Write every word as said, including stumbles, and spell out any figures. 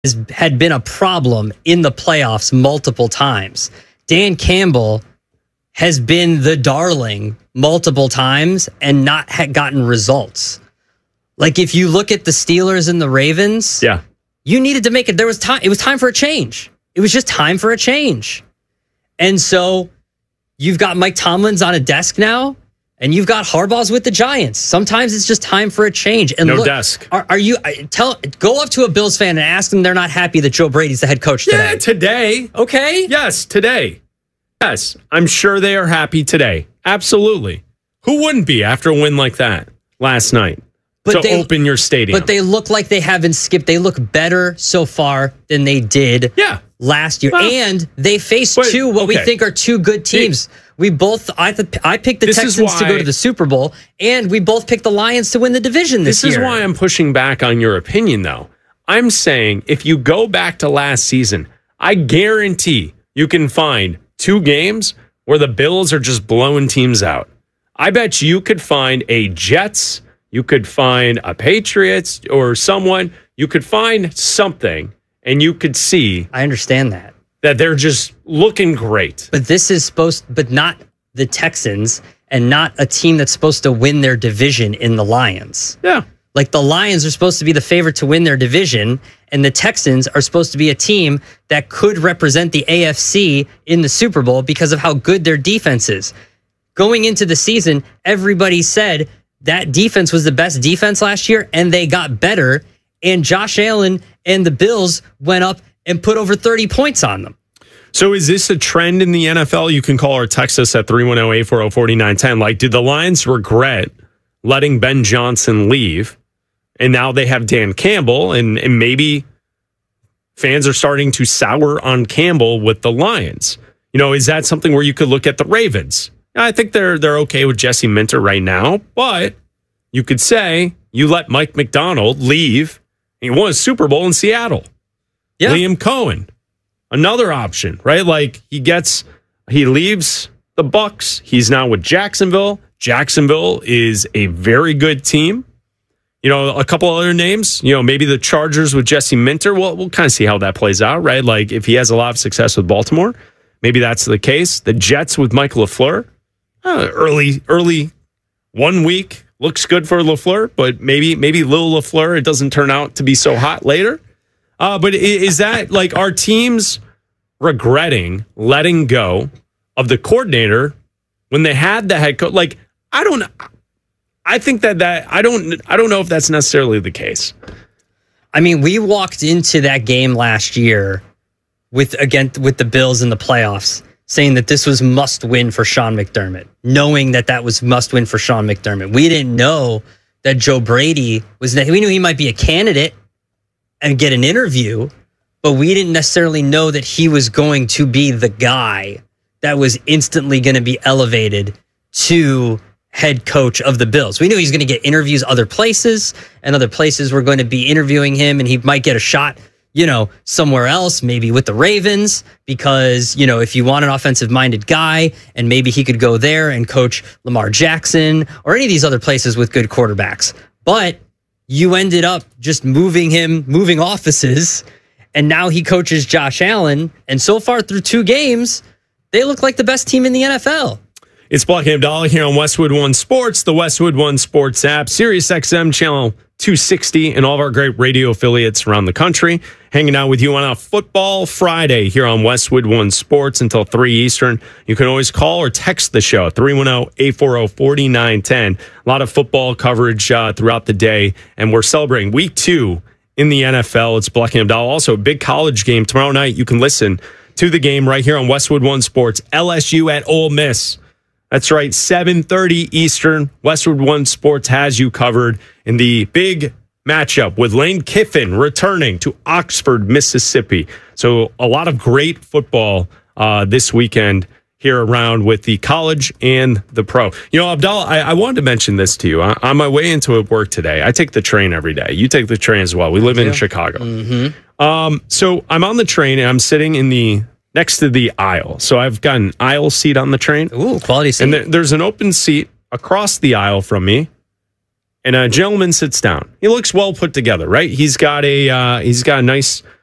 has, had been a problem in the playoffs multiple times. Dan Campbell has been the darling multiple times and not had gotten results. Like if you look at the Steelers and the Ravens, yeah, you needed to make it. There was time. It was time for a change. It was just time for a change. And so you've got Mike Tomlin's on a desk now, and you've got Harbaugh's with the Giants. Sometimes it's just time for a change. And no look, desk. Are, are you tell? Go up to a Bills fan and ask them they're not happy that Joe Brady's the head coach today. Yeah, today. Okay. Yes, today. Yes, I'm sure they are happy today. Absolutely. Who wouldn't be after a win like that last night? But to they, open your stadium. But they look like they haven't skipped. They look better so far than they did yeah. last year. Well, and they faced but, two, what okay. we think are two good teams. Hey, we both, I th- I picked the Texans why, to go to the Super Bowl, and we both picked the Lions to win the division this, this year. This is why I'm pushing back on your opinion, though. I'm saying if you go back to last season, I guarantee you can find two games where the Bills are just blowing teams out. I bet you could find a Jets, you could find a Patriots or someone, you could find something, and you could see. I understand that. That they're just looking great. But this is supposed, but not the Texans and not a team that's supposed to win their division in the Lions. Yeah. Like the Lions are supposed to be the favorite to win their division, and the Texans are supposed to be a team that could represent the A F C in the Super Bowl because of how good their defense is. Going into the season, everybody said that defense was the best defense last year, and they got better, and Josh Allen and the Bills went up and put over thirty points on them. So is this a trend in the N F L? You can call or text us at three one zero, eight four zero, four nine one zero. Like, did the Lions regret letting Ben Johnson leave? And now they have Dan Campbell, and, and maybe fans are starting to sour on Campbell with the Lions. You know, is that something where you could look at the Ravens? I think they're they're okay with Jesse Minter right now, but you could say you let Mike McDonald leave. He won a Super Bowl in Seattle. Yeah. Liam Cohen, another option, right? Like he gets, he leaves the Bucs. He's now with Jacksonville. Jacksonville is a very good team. You know, a couple other names, you know, maybe the Chargers with Jesse Minter. Well, we'll kind of see how that plays out, right? Like if he has a lot of success with Baltimore, maybe that's the case. The Jets with Mike LaFleur, uh, early, early one week looks good for LaFleur, but maybe, maybe Lil LaFleur, it doesn't turn out to be so hot later. Uh, but is that like our teams regretting letting go of the coordinator when they had the head coach? Like, I don't I think that, that I don't I don't know if that's necessarily the case. I mean, we walked into that game last year with again with the Bills in the playoffs saying that this was must win for Sean McDermott, knowing that that was must win for Sean McDermott. We didn't know that Joe Brady was we knew he might be a candidate and get an interview, but we didn't necessarily know that he was going to be the guy that was instantly going to be elevated to head coach of the Bills. We knew he was going to get interviews other places, and other places were going to be interviewing him, and he might get a shot, you know, somewhere else, maybe with the Ravens, because, you know, if you want an offensive-minded guy, and maybe he could go there and coach Lamar Jackson or any of these other places with good quarterbacks. But you ended up just moving him, moving offices, and now he coaches Josh Allen, and so far through two games, they look like the best team in the N F L. It's Black Abdallah here on Westwood One Sports, the Westwood One Sports app, Sirius X M channel two sixty, and all of our great radio affiliates around the country. Hanging out with you on a Football Friday here on Westwood One Sports until three Eastern. You can always call or text the show, three one zero, eight four zero, four nine one zero. A lot of football coverage uh, throughout the day, and we're celebrating week two in the N F L. It's Black Abdallah. Also, a big college game tomorrow night. You can listen to the game right here on Westwood One Sports. L S U at Ole Miss. That's right, seven thirty Eastern. Westwood One Sports has you covered in the big matchup with Lane Kiffin returning to Oxford, Mississippi. So a lot of great football uh, this weekend here around with the college and the pro. You know, Abdallah, I, I wanted to mention this to you. I, on my way into work today, I take the train every day. You take the train as well. We live in Chicago. Mm-hmm. Um, so I'm on the train and I'm sitting in the next to the aisle. So I've got an aisle seat on the train. Ooh, quality seat. And there, there's an open seat across the aisle from me. And a gentleman sits down. He looks well put together, right? He's got a uh, he's got a nice